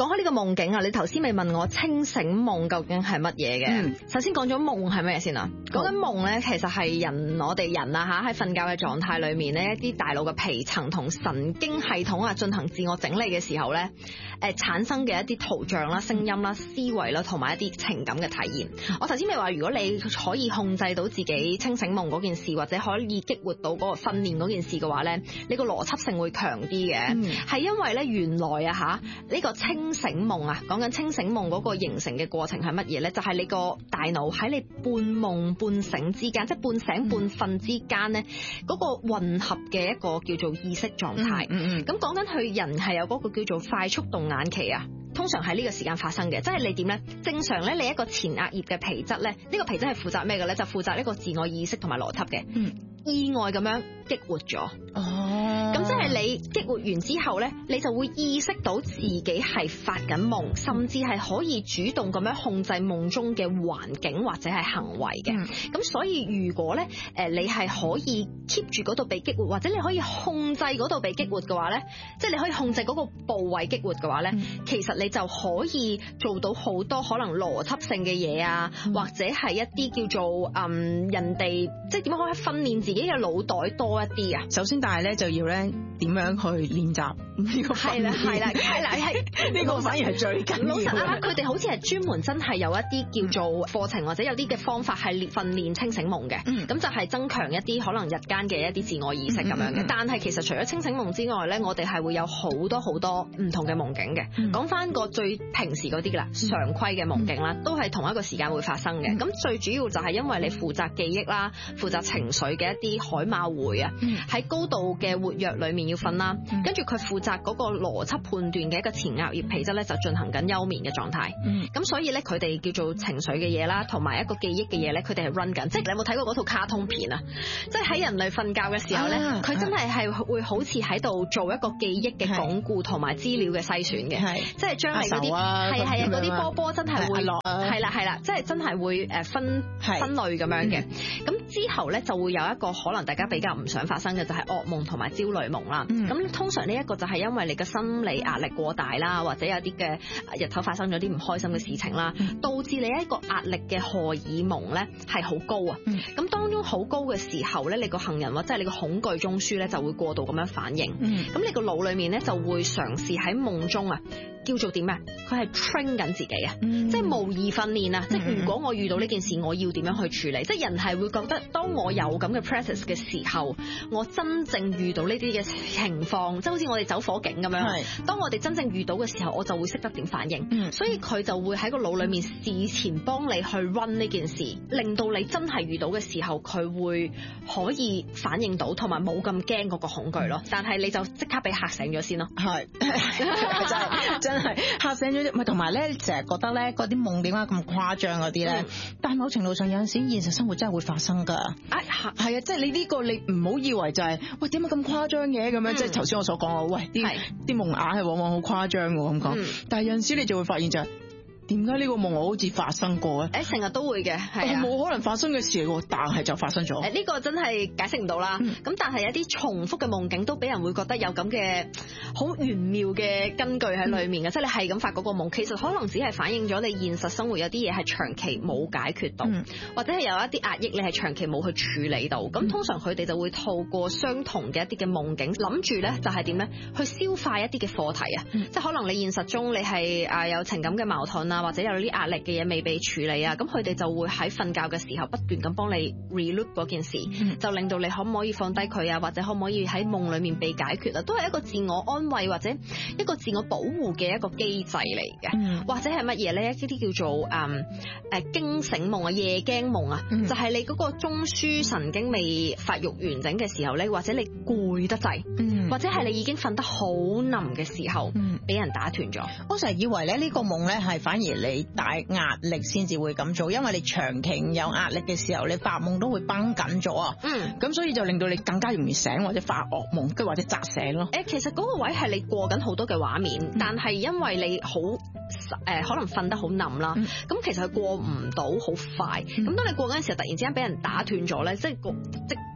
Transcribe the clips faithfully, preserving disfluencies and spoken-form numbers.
講開呢個夢境啊，你頭先咪問我清醒夢究竟係乜嘢嘅？ 嗯、 首先講咗夢係咩先啊？講緊夢咧，其實係人我哋人啊嚇喺瞓覺嘅狀態裏面咧，一啲大腦嘅皮層同神經系統啊進行自我整理嘅時候咧，誒、呃、產生嘅一啲圖像啦、聲音啦、思維啦，同埋一啲情感嘅體驗。我頭先咪話，如果你可以控制到自己清醒夢嗰件事，或者可以激活到嗰個訓練嗰件事嘅話咧，你個邏輯性會強啲嘅。係、嗯、因為咧，原來啊嚇呢、呢個清醒夢啊，講緊清醒夢嗰個形成嘅過程係乜嘢咧？就係、是、你個大腦喺你半夢半醒之間，即係半醒半瞓之間咧，嗰、嗰個混合嘅一個叫做意識狀態。 嗯嗯， 咁講緊佢人係有嗰個叫做快速動眼期啊。通常喺呢個時間發生嘅，即係你點咧？正常咧，你一個前額葉嘅皮質咧，呢、呢個皮質係負責咩嘅咧？就負責呢個自我意識同埋邏輯嘅。嗯，意外咁樣激活咗。哦，咁即係你激活完之後咧，你就會意識到自己係發緊夢，甚至係可以主動咁樣控制夢中嘅環境或者係行為嘅。咁、嗯、所以如果咧，誒你係可以 keep 住嗰度被激活，或者你可以控制嗰度被激活嘅話咧，即係你可以控制嗰個部位激活嘅話咧，嗯、其實你就可以做到好多可能邏輯性嘅嘢啊，嗯、或者係一啲叫做嗯人哋即係點樣可以訓練自己嘅腦袋多一啲啊。 首先，但係咧就要咧點樣去練習呢個訓練？係啦係啦係啦係呢個反而係最緊要。老實啊，佢哋好似係專門真係有一啲叫做課程或者有啲嘅方法係訓練清醒夢嘅。嗯，咁就係增強一啲可能日間嘅一啲自我意識咁樣嘅。嗯嗯嗯、但係其實除咗清醒夢之外咧，我哋係會有好多好多唔同嘅夢境嘅。講翻個最平時嗰啲啦，常規嘅夢境啦，都係同一個時間會發生嘅。咁、嗯、最主要就係因為你負責記憶啦，負責情緒嘅一啲海馬回啊，喺、嗯、高度嘅活躍裏面要瞓啦，嗯、跟住佢負責嗰個邏輯判斷嘅一個前額葉皮質咧，就進行緊休眠嘅狀態。咁、嗯、所以咧，佢哋叫做情緒嘅嘢啦，同埋一個記憶嘅嘢咧，佢哋係 run 緊。即係你有冇睇過嗰套卡通片啊？即係喺人類瞓覺嘅時候咧，佢、啊、真係係會好似喺度做一個記憶嘅鞏固同埋資料嘅篩選嘅，即係將你嗰啲係係啊嗰啲波波真係會係啦係啦，即係真係會誒分分類咁樣嘅。咁、嗯、之後咧就會有一個可能大家比較唔想發生嘅就係噩夢同埋焦慮夢啦。咁、嗯、通常呢一個就係因為你嘅心理壓力過大啦，或者有啲嘅日頭發生咗啲唔開心嘅事情啦，嗯、導致你一個壓力嘅荷爾蒙咧係好高啊。咁、嗯、當中好高嘅時候咧，你個杏仁或者係你個恐懼中樞咧就會過度咁樣反應。咁、嗯、你個腦裏面咧就會嘗試喺夢中啊。叫做點啊？佢係 train 緊自己啊，嗯、即係模擬訓練啊！嗯、即係如果我遇到呢件事，我要點樣去處理？嗯、即係人係會覺得，當我有咁嘅 practice 嘅時候，我真正遇到呢啲嘅情況，即係好似我哋走火警咁樣。是當我哋真正遇到嘅時候，我就會識得點反應。嗯、所以佢就會喺個腦裏面事前幫你去 run 呢件事，令到你真係遇到嘅時候，佢會可以反應到，同埋冇咁驚嗰個恐懼咯。但係你就即刻俾嚇醒咗先咯。係真係。真係嚇醒咗，咪同埋咧，成日覺得咧嗰啲夢點解咁誇張嗰啲咧？嗯、但係某程度上有陣時現實生活真係會發生㗎。啊，係啊，即係你呢個你唔好以為就係、是、喂點解咁誇張嘅咁樣，嗯、即係頭先我所講啊，喂啲啲夢魘係往往好誇張㗎咁講，嗯、但係有陣時你就會發現就係、是。點解呢個夢我好似發生過咧？誒，成日都會嘅，係啊，冇可能發生嘅事喎，但係就發生咗。誒，呢個真係解釋唔到啦。咁、嗯、但係一啲重複嘅夢境都俾人會覺得有咁嘅好玄妙嘅根據喺裏面嘅，嗯、即係你係咁發嗰個夢，其實可能只係反映咗你現實生活有啲嘢係長期冇解決到，嗯、或者係有一啲壓抑你係長期冇去處理到。咁、嗯、通常佢哋就會透過相同嘅一啲嘅夢境，諗住咧就係點咧去消化一啲嘅課題啊。嗯、即係可能你現實中你係啊有情感嘅矛盾啊。或者有啲壓力嘅嘢未被處理啊，咁佢哋就會喺瞓覺嘅時候不斷咁幫你 reloop 嗰件事，嗯、就令到你可唔可以放低佢啊，或者可唔可以喺夢裏面被解決啊，都係一個自我安慰或者一個自我保護嘅一個機制嚟嘅，嗯、或者係乜嘢咧？呢啲叫做誒誒驚醒夢啊、夜驚夢啊，嗯、就係你嗰個中樞神經未發育完整嘅時候咧，或者你攰得滯，嗯、或者係你已經瞓得好冧嘅時候，俾、嗯、人打斷咗。 我成日以為咧呢個夢咧係反而你大壓力先至會咁做，因為你長期有壓力嘅時候，你發夢都會繃緊咗啊。嗯，咁所以就令到你更加容易醒或者發噩夢，跟或者扎醒咯。 誒，其實嗰個位係你過緊好多嘅畫面，嗯、但係因為你好誒、呃、可能瞓得好冧啦，咁、嗯、其實佢過唔到好快。咁、嗯、當你過嗰陣時候，突然之間俾人打斷咗咧，即係個即。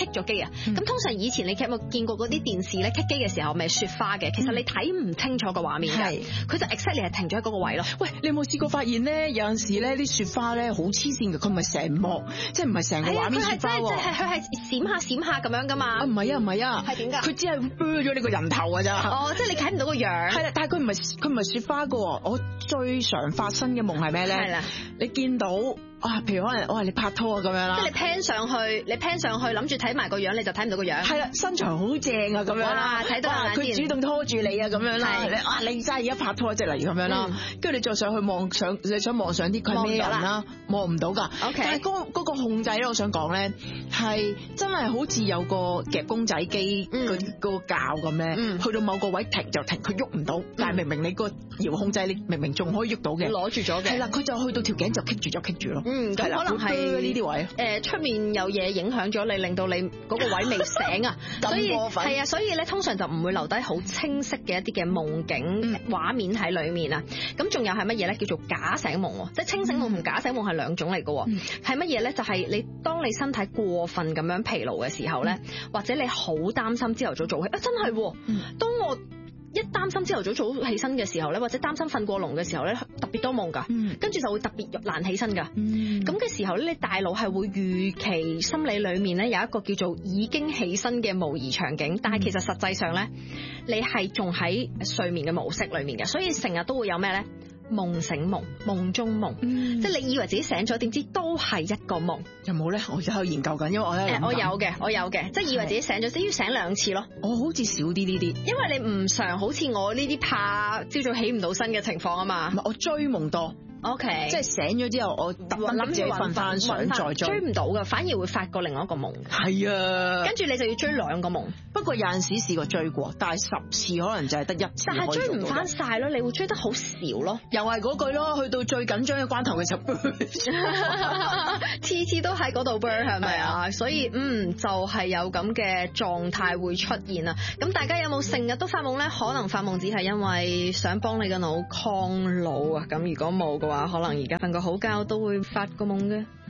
棘咗機啊。咁、嗯、通常以前你有冇見過嗰啲電視咧棘機嘅時候咪雪花嘅？其實你睇唔清楚個畫面嘅，佢、嗯、就 exactly 係停咗喺嗰個位咯。 喂，你有冇試過發現咧？有陣時咧啲雪花咧好黐線嘅，佢唔係成幕，即係唔係成個畫面雪花喎。係佢係閃下閃下咁樣噶嘛。唔係啊唔係啊，係點㗎？佢只係黴咗你個人頭㗎咋。哦，即係你睇唔到個樣。係啦，但係佢唔係佢唔係雪花㗎喎。我最常發生嘅夢係咩咧？係啦，你見到。啊，譬如可能我話你拍拖啊咁樣啦，即係你 pan 上去，你 pan 上去諗住睇埋個樣，你就睇唔到個樣。係啦，身材好正啊咁樣啦，睇到佢主動拖住你啊咁樣啦，你啊你真係而家拍拖即係例如咁樣啦，跟住你再上去望上，你想望上啲佢係咩人啦，望唔到㗎。OK，但係嗰嗰個控制咧，我想講咧係真係好似有個夾公仔機嗰嗰個教咁咧，去到某個位停就停，佢喐唔到，但係明明你個遙控制你明明仲可以喐到嘅，攞住咗嘅。係啦，佢就去到條頸就棘住咗棘住咯。嗯，咁可能係呢啲位，誒出面有嘢影響咗你，令到你嗰個位未醒啊，所以係啊，所以咧通常就唔會留低好清晰嘅一啲嘅夢境畫面喺裏面啊。咁仲有係乜嘢咧？叫做假醒夢，即係清醒夢同假醒夢係兩種嚟嘅。係乜嘢咧？就係你當你身體過分咁樣疲勞嘅時候咧，或者你好擔心朝頭早早起啊，真係，當我一擔心朝頭早早起身嘅時候咧，或者擔心瞓過籠嘅時候咧，特別多夢噶，跟住就會特別難起身噶。咁嘅時候咧，你大腦係會預期心理裏面咧有一個叫做已經起身嘅模擬場景，但係其實實際上咧，你係仲喺睡眠嘅模式裏面嘅，所以成日都會有咩咧？夢醒夢、夢中夢，嗯、即係你以為自己醒咗，點知都係一個夢。有冇咧？我而家喺度研究緊，因為我咧、呃，我有嘅，我有嘅，即係以為自己醒咗，只要醒兩次咯。我好似少啲呢啲，因為你唔常好似我呢啲怕朝早起唔到身嘅情況啊嘛。唔係，我追夢多。O K，即係醒咗之後，我特登諗住瞓翻，想再追，追唔到噶，反而會發過另外一個夢。係啊，跟住你就要追兩個夢。不過有陣時試過追過，但係十次可能就係得一次。但係追唔翻晒咯，你會追得好少咯。又係嗰句咯，去到最緊張嘅關頭嘅時候，次次都喺嗰度 burn 係咪啊？所以嗯，就係有咁嘅狀態會出現啊。咁大家有冇成日都發夢咧？可能發夢只係因為想幫你個腦抗老啊。咁如果冇嘅話，可能而家瞓個好覺都會發個夢嘅。